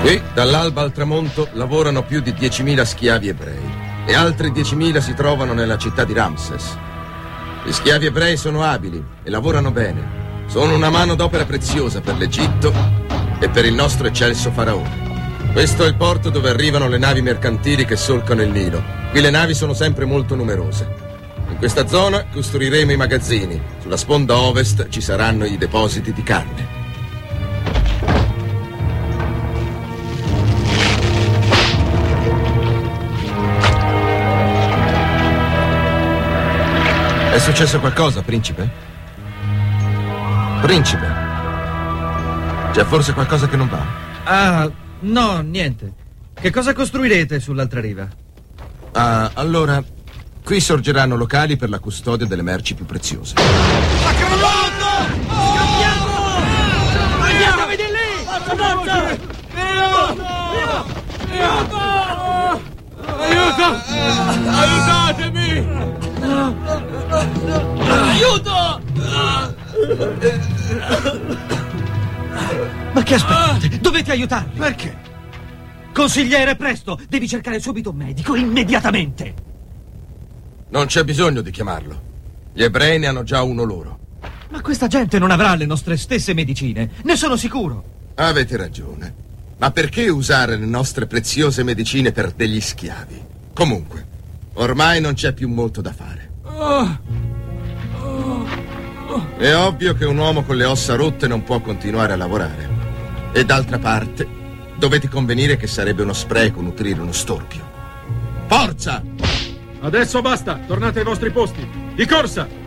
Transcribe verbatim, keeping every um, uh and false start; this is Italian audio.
Qui, dall'alba al tramonto, lavorano più di diecimila schiavi ebrei e altri diecimila si trovano nella città di Ramses. Gli schiavi ebrei sono abili e lavorano bene. Sono una manodopera preziosa per l'Egitto e per il nostro eccelso faraone. Questo è il porto dove arrivano le navi mercantili che solcano il Nilo. Qui le navi sono sempre molto numerose. In questa zona costruiremo i magazzini. Sulla sponda ovest ci saranno i depositi di carne. È successo qualcosa, principe? Principe? C'è forse qualcosa che non va? Ah, no, niente. Che cosa costruirete sull'altra riva? Ah, allora, qui sorgeranno locali per la custodia delle merci più preziose. La cravatta! Scappiamo! Andiamo di lì! Forza! Aiuto! Aiutatemi! Aiuto! Ma che aspettate? Dovete aiutarmi! Perché? Consigliere, presto! Devi cercare subito un medico, immediatamente! Non c'è bisogno di chiamarlo. Gli ebrei ne hanno già uno loro. Ma questa gente non avrà le nostre stesse medicine, ne sono sicuro. Avete ragione. Ma perché usare le nostre preziose medicine per degli schiavi? Comunque, ormai non c'è più molto da fare. È ovvio che un uomo con le ossa rotte non può continuare a lavorare. E d'altra parte, dovete convenire che sarebbe uno spreco nutrire uno storpio. Forza! Adesso basta, tornate ai vostri posti. Di corsa!